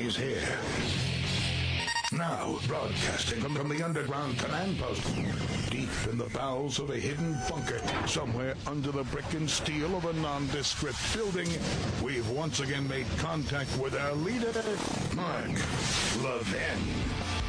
He's here. Now, broadcasting from the underground command post, deep in the bowels of a hidden bunker, somewhere under the brick and steel of a nondescript building, we've once again made contact with our leader, Mark Levin.